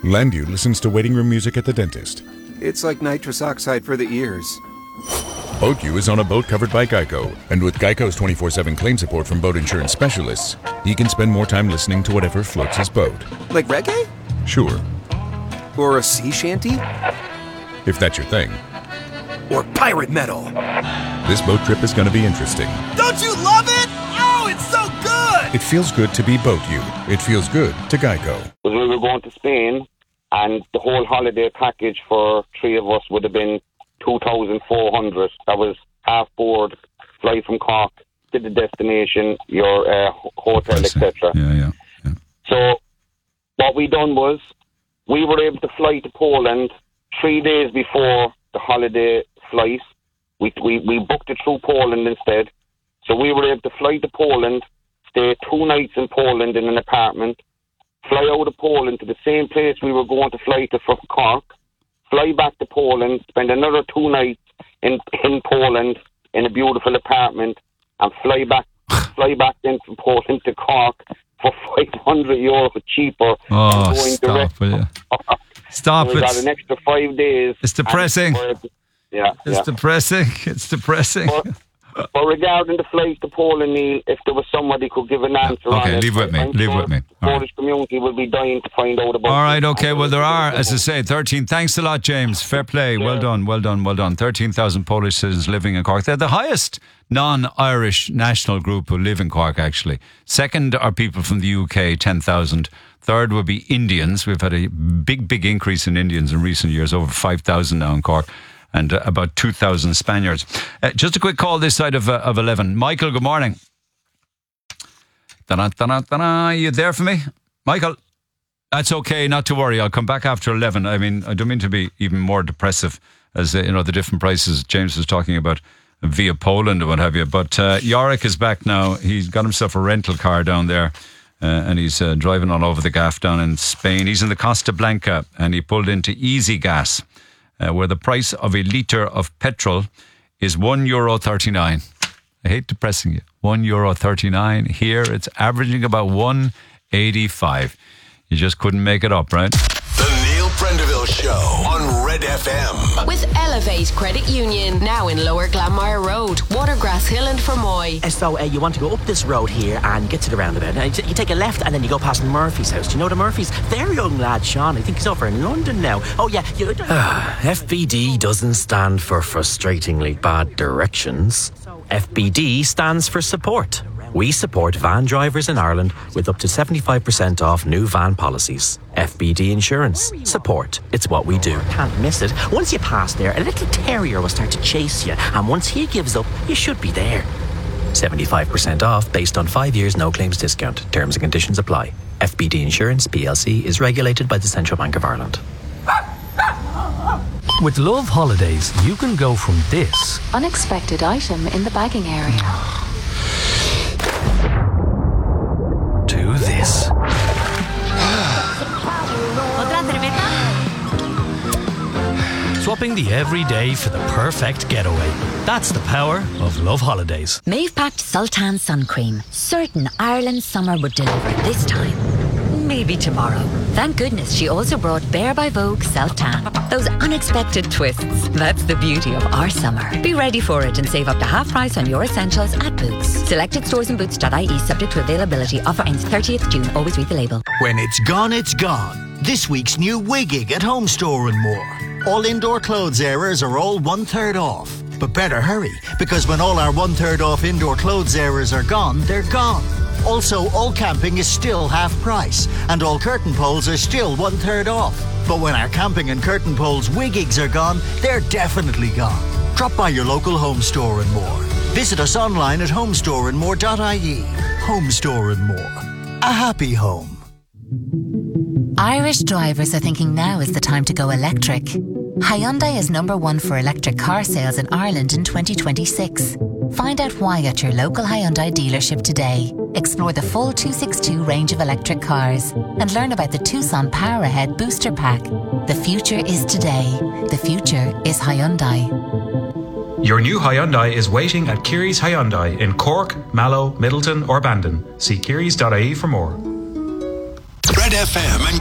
Landview listens to waiting room music at the dentist. It's like nitrous oxide for the ears. BoatU is on a boat covered by Geico, and with Geico's 24/7 claim support from boat insurance specialists, he can spend more time listening to whatever floats his boat. Like reggae? Sure, Or a sea shanty? if that's your thing. Or pirate metal? This boat trip is going to be interesting. Don't you love it? Oh, it's so good! It feels good to be BoatU. It feels good to Geico. We were going to Spain, and the whole holiday package for three of us would have been 2,400. That was half board, fly from Cork to the destination, your hotel, etc. Yeah. So what we done was we were able to fly to Poland 3 days before the holiday flight. We booked it through Poland instead. So we were able to fly to Poland, stay 2 nights in Poland in an apartment, fly out of Poland to the same place we were going to fly to from Cork, fly back to Poland, spend another 2 nights in Poland in a beautiful apartment, and fly back then from Poland to Cork for €500 cheaper than going direct. Stop we it. got an extra 5 days. It's depressing. It's depressing. But regarding the flight to Poland, Neil, if there was somebody who could give an answer on it, leave with me. The Polish community will be dying to find out about it. All right, okay. Well, there are, as I say, 13. Thanks a lot, James. Fair play. Well done. 13,000 Polish citizens living in Cork. They're the highest non-Irish national group who live in Cork, actually. Second are people from the UK, 10,000. Third would be Indians. We've had a big increase in Indians in recent years, over 5,000 now in Cork. And about 2,000 Spaniards. Just a quick call this side of 11. Michael, good morning. You there for me? Michael? That's okay, not to worry. I'll come back after 11. I mean, I don't mean to be even more depressive as, the different prices James was talking about via Poland and what have you. But Yorick is back now. He's got himself a rental car down there. And he's driving all over the gaff down in Spain. He's in the Costa Blanca and he pulled into Easy Gas. Where the price of a litre of petrol is €1.39. I hate depressing you. €1.39. Here it's averaging about €1.85. You just couldn't make it up, right? The Neil Prendeville Show on Red FM. With Elevate Credit Union, now in Lower Glanmire Road, Watergrass Hill and Fermoy. So you want to go up this road here and get to the roundabout. Now, you take a left and then you go past Murphy's house. Do you know the Murphys? Their young lad, Sean, I think he's over in London now. Oh, yeah. FBD doesn't stand for frustratingly bad directions. FBD stands for support. We support van drivers in Ireland with up to 75% off new van policies. FBD Insurance. Support. It's what we do. Can't miss it. Once you pass there, a little terrier will start to chase you. And once he gives up, you should be there. 75% off based on 5 years no claims discount. Terms and conditions apply. FBD Insurance PLC is regulated by the Central Bank of Ireland. With Love Holidays, you can go from this unexpected item in the bagging area to this. Swapping the everyday for the perfect getaway. That's the power of Love Holidays. Maeve packed Sultan Sun Cream. Certain Ireland's summer would deliver this time. Maybe tomorrow. Thank goodness she also brought Bare by Vogue Self-Tan. Those unexpected twists. That's the beauty of our summer. Be ready for it and save up to half price on your essentials at Boots. Selected stores and boots.ie subject to availability. Offer ends 30th June. Always read the label. When it's gone, it's gone. This week's new Wiggig at Home Store and More. All indoor clothes areas are all 1/3 off. But better hurry, because when all our 1/3 off indoor clothes areas are gone, they're gone. Also, all camping is still half price, and all curtain poles are still 1/3 off. But when our camping and curtain poles Wiggigs are gone, they're definitely gone. Drop by your local Home Store and More. Visit us online at homestoreandmore.ie. Home Store and More. A happy home. Irish drivers are thinking now is the time to go electric. Hyundai is #1 for electric car sales in Ireland in 2026. Find out why at your local Hyundai dealership today. Explore the full 262 range of electric cars and learn about the Tucson Power Ahead Booster Pack. The future is today. The future is Hyundai. Your new Hyundai is waiting at Kiri's Hyundai in Cork, Mallow, Middleton or Bandon. See kiris.ie for more. Red FM and